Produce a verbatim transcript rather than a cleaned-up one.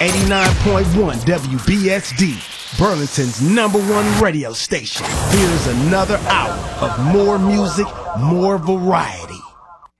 eighty-nine point one W B S D, Burlington's number one radio station. Here's another hour of more music, more variety.